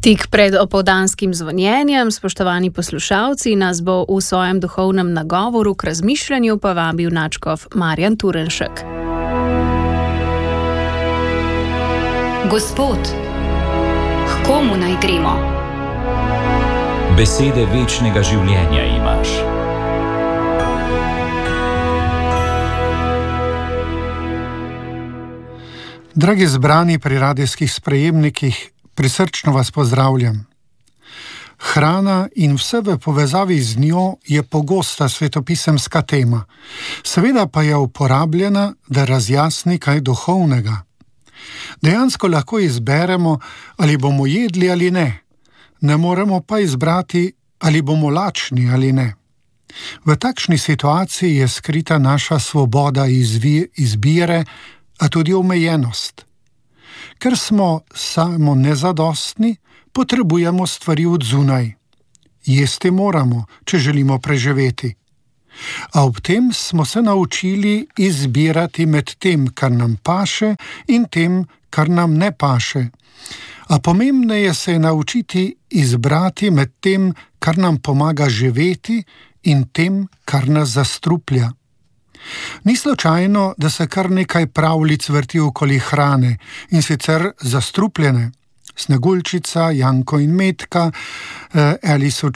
Tik pred opoldanskim zvonjenjem, spoštovani poslušalci, nas bo v svojem duhovnem nagovoru k razmišljanju povabil nadškof Marjan Turnšek. Gospod, k komu naj gremo? Besede večnega življenja imaš. Dragi zbrani pri radijskih sprejemnikih, prisrčno vas pozdravljam. Hrana in vse v povezavi z njo je pogosta svetopisemska tema, seveda pa je uporabljena, da razjasni kaj duhovnega. Dejansko lahko izberemo, ali bomo jedli ali ne, ne moremo pa izbrati, ali bomo lačni ali ne. V takšni situaciji je skrita naša svoboda izbire, a tudi omejenost. Ker smo samo nezadostni, potrebujemo stvari od zunaj. Jesti moramo, če želimo preživeti. A ob tem smo se naučili izbirati med tem, kar nam paše, in tem, kar nam ne paše. A pomembneje se je naučiti izbrati med tem, kar nam pomaga živeti, in tem, kar nas zastruplja. Ni slučajno, da se kar nekaj pravljic vrti okoli hrane, in sicer zastrupljene. Sneguljčica, Janko in Metka, Alice v